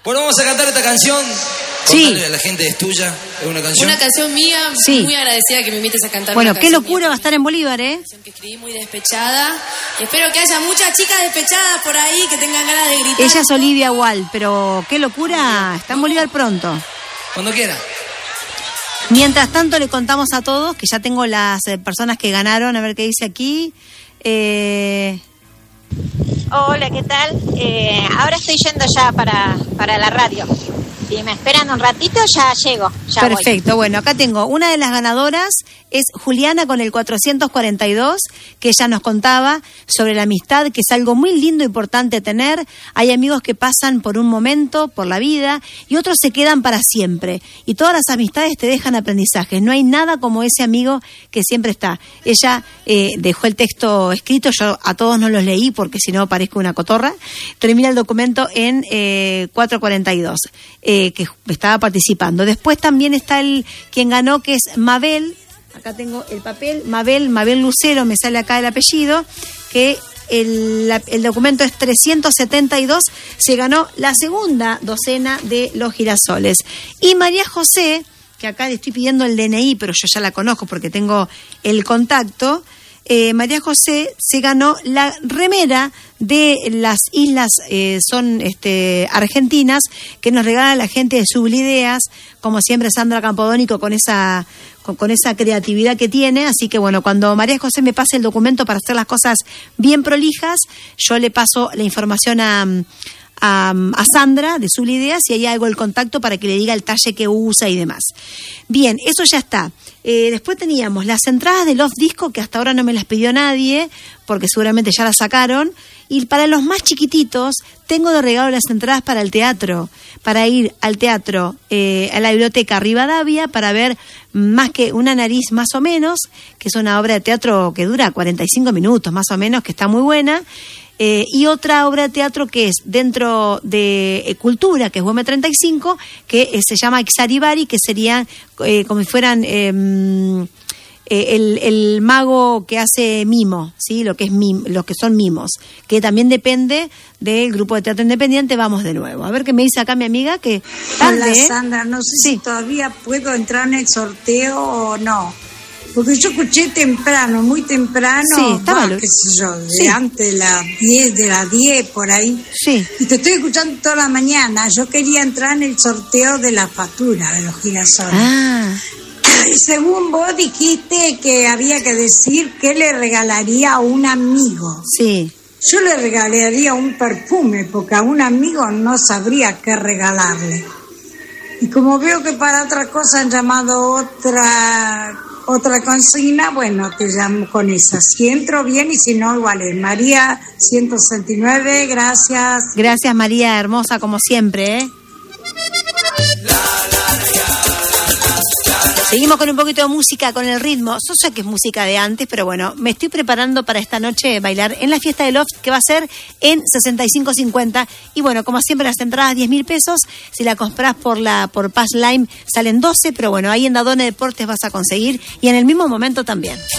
Bueno, vamos a cantar esta canción. Sí. Contarle a la gente, es tuya, es una canción. Una canción mía, sí. Muy agradecida que me invites a cantar. Bueno, una qué canción locura mía. va a estar en Bolívar, ¿eh? Una canción que escribí muy despechada. Y espero que haya muchas chicas despechadas por ahí que tengan ganas de gritar. Ella es Olivia Wall, pero qué locura, está en Bolívar pronto. Cuando quiera. Mientras tanto le contamos a todos que ya tengo las personas que ganaron, a ver qué dice aquí. Hola, ¿qué tal? Ahora estoy yendo ya para la radio. Si me esperan un ratito, ya llego. Ya Perfecto, voy. bueno, acá tengo una de las ganadoras, es Juliana con el 442, que ella nos contaba sobre la amistad, que es algo muy lindo e importante tener. Hay amigos que pasan por un momento, por la vida, y otros se quedan para siempre. Y todas las amistades te dejan aprendizajes. No hay nada como ese amigo que siempre está. Ella dejó el texto escrito, yo a todos no los leí porque si no parezco una cotorra. Termina el documento en 442. Que estaba participando. Después también está quien ganó, que es Mabel. Acá tengo el papel. Mabel Lucero, me sale acá el apellido, que el documento es 372. Se ganó la segunda docena de los girasoles. Y María José, que acá le estoy pidiendo el DNI, pero yo ya la conozco porque tengo el contacto. María José se ganó la remera de las islas son argentinas, que nos regala la gente de Sublideas, como siempre Sandra Campodónico con esa creatividad que tiene. Así que bueno, cuando María José me pase el documento para hacer las cosas bien prolijas, yo le paso la información a Sandra de Sublideas y ahí hago el contacto para que le diga el talle que usa y demás. Bien, eso ya está. Después teníamos las entradas de Love Disco, que hasta ahora no me las pidió nadie, porque seguramente ya las sacaron. Y para los más chiquititos, tengo de regalo las entradas para el teatro, para ir al teatro, a la biblioteca Rivadavia, para ver Más que una nariz más o menos, que es una obra de teatro que dura 45 minutos más o menos, que está muy buena. Y otra obra de teatro que es dentro de Cultura, que es Güemes 35, que se llama Ixaribari, que sería como si fueran el mago que hace mimo, ¿sí? Los que son mimos, que también depende del grupo de teatro independiente. Vamos de nuevo. A ver qué me dice acá mi amiga, que tarde. Hola, Sandra, no sé si todavía puedo entrar en el sorteo o no. Porque yo escuché temprano, muy temprano, qué sé yo, antes de las 10 por ahí. Sí. Y te estoy escuchando toda la mañana. Yo quería entrar en el sorteo de la factura de los girasoles. Ah. Y según vos dijiste que había que decir qué le regalaría a un amigo. Sí. Yo le regalaría un perfume, porque a un amigo no sabría qué regalarle. Y como veo que para otra cosa han llamado otra consigna, bueno, te llamo con esa. Si entro bien y si no, igual es. María 169, gracias. Gracias, María, hermosa como siempre, ¿eh? Seguimos con un poquito de música, con el ritmo. Yo sé que es música de antes, pero bueno, me estoy preparando para esta noche bailar en la fiesta de Loft, que va a ser en 6550. Y bueno, como siempre, las entradas 10.000 pesos. Si la compras por Pass Lime salen 12, pero bueno, ahí en Dadone Deportes vas a conseguir y en el mismo momento también.